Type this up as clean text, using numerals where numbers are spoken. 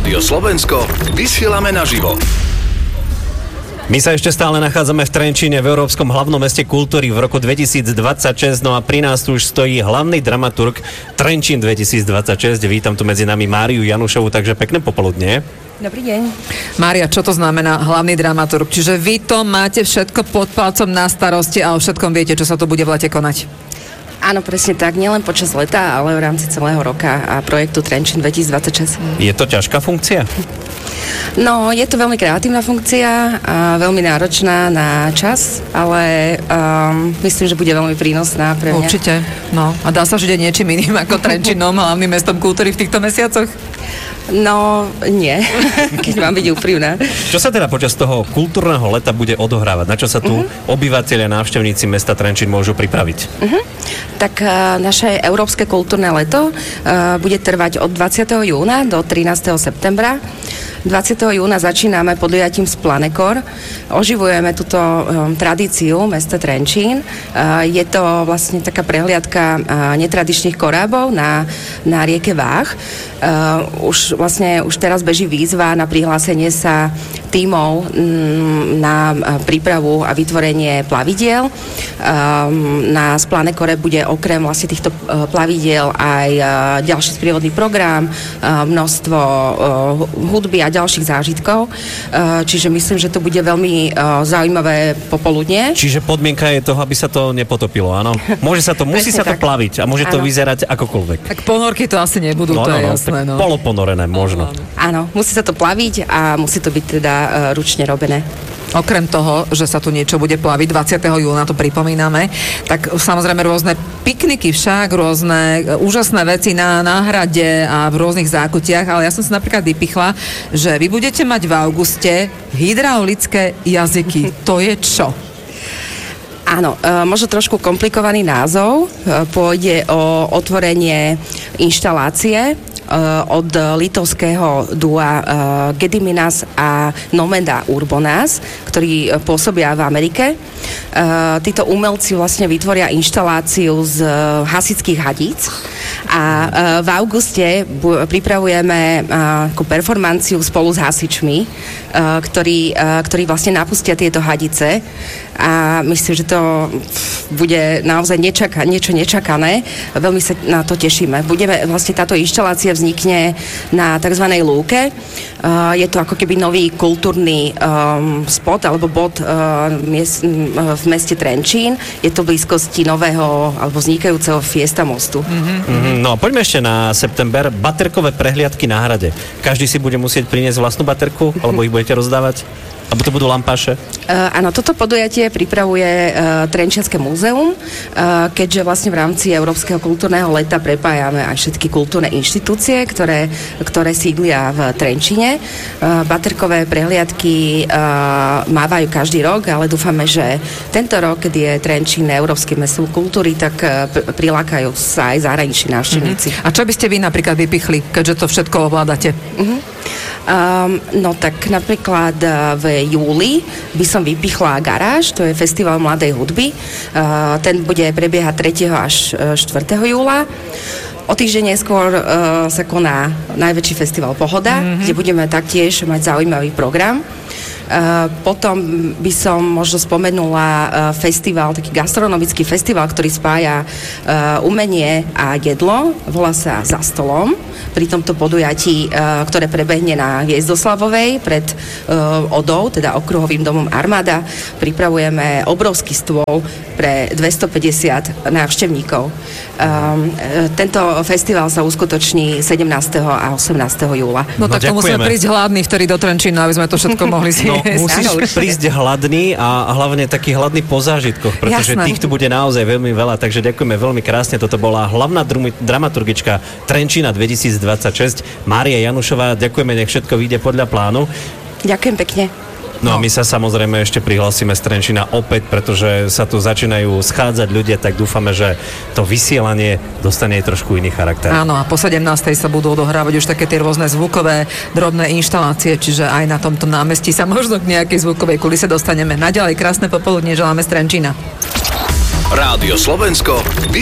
Rádio Slovensko, vysielame naživo. My sa ešte stále nachádzame v Trenčíne, v Európskom hlavnom meste kultúry v roku 2026, no a pri nás tu už stojí hlavný dramaturg Trenčín 2026. Vítam tu medzi nami Máriu Janušovú, takže pekné popoludne. Dobrý deň. Mária, čo to znamená hlavný dramaturg? Čiže vy to máte všetko pod palcom na starosti a o všetkom viete, čo sa to bude v lete konať? Áno, presne tak, nielen počas leta, ale v rámci celého roka a projektu Trenčín 2026. Je to ťažká funkcia? No, je to veľmi kreatívna funkcia a veľmi náročná na čas, ale myslím, že bude veľmi prínosná pre mňa. Určite, no. A dá sa žiť niečím iným ako Trenčínom, hlavným mestom kultúry v týchto mesiacoch? No, nie, keď mám byť úprimná. Čo sa teda počas toho kultúrneho leta bude odohrávať? Na čo sa tu obyvatelia, návštevníci mesta Trenčín môžu pripraviť? Tak naše Európske kultúrne leto bude trvať od 20. júna do 13. septembra. 20. júna začíname podujatím Splanekor. Oživujeme túto tradíciu mesta Trenčín. Je to vlastne taká prehliadka netradičných korábov na rieke Váh. Už teraz beží výzva na prihlásenie sa tímov na prípravu a vytvorenie plavidiel. Na Splanekore bude okrem vlastne týchto plavidiel aj ďalší sprievodný program, množstvo hudby a ďalších zážitkov. Čiže myslím, že to bude veľmi zaujímavé popoludne. Čiže podmienka je toho, aby sa to nepotopilo, áno? Musí sa to plaviť a môže to vyzerať akokoľvek. Tak ponorky to asi nebudú, to je jasné. No. Poloponorené možno. Áno, musí sa to plaviť a musí to byť teda ručne robené. Okrem toho, že sa tu niečo bude plaviť 20. júna, to pripomíname, tak samozrejme rôzne pikniky však, rôzne úžasné veci na hrade a v rôznych zákutiach, ale ja som si napríklad vypichla, že vy budete mať v auguste hydraulické jazyky. To je čo? Áno, možno trošku komplikovaný názov. Pôjde o otvorenie inštalácie od litovského dua Gediminas a Nomeda Urbonas, ktorí pôsobia v Amerike. Títo umelci vlastne vytvoria inštaláciu z hasičských hadíc a v auguste pripravujeme takú performanciu spolu s hasičmi, ktorí vlastne napustia tieto hadice a myslím, že to bude naozaj niečo nečakané. Veľmi sa na to tešíme. Táto inštalácia vznikne na tzv. Lúke. Je to ako keby nový kultúrny spot alebo bod v meste Trenčín. Je to v blízkosti nového alebo vznikajúceho Fiesta mostu. No poďme ešte na september. Baterkové prehliadky na hrade. Každý si bude musieť priniesť vlastnú baterku, alebo ich budete rozdávať? Alebo to budú lampáše? Áno, toto podujatie pripravuje Trenčianske múzeum, keďže vlastne v rámci Európskeho kultúrneho leta prepájame aj všetky kultúrne inštitúcie, ktoré sídlia v Trenčine. Baterkové prehliadky mávajú každý rok, ale dúfame, že tento rok, keď je Trenčín Európskym mestom kultúry, tak prilákajú sa aj zahraniční návštevníci. A čo by ste vy napríklad vypichli, keďže to všetko ovládate? No tak napríklad v júli by som vypichla Garáž, to je festival mladej hudby. Ten bude prebiehať 3. až 4. júla. O týždeň neskôr sa koná najväčší festival Pohoda, kde budeme taktiež mať zaujímavý program. Potom by som možno spomenula festival, taký gastronomický festival, ktorý spája umenie a jedlo. Volá sa Za stolom. Pri tomto podujatí, ktoré prebehne na Hviezdoslavovej pred Odou, teda okruhovým domom Armáda, pripravujeme obrovský stôl pre 250 návštevníkov. Tento festival sa uskutoční 17. a 18. júla. No tak to musíme prísť hladný vtedy do Trenčína, aby sme to všetko mohli si musíš prísť hladný a hlavne taký hladný po zážitkoch, pretože tých tu bude naozaj veľmi veľa, takže ďakujeme veľmi krásne. Toto bola hlavná dramaturgička Trenčína 2026, Mária Janušová. Ďakujeme, nech všetko vyjde podľa plánu. Ďakujem pekne. No a my sa samozrejme ešte prihlásime z Trenčína opäť, pretože sa tu začínajú schádzať ľudia, tak dúfame, že to vysielanie dostane trošku iný charakter. Áno, a po 17. sa budú odohrávať už také tie rôzne zvukové drobné inštalácie, čiže aj na tomto námestí sa možno k nejakej zvukovej kulise dostaneme. Naďalej krásne popoludne želáme z Trenčína. Rádio Slovensko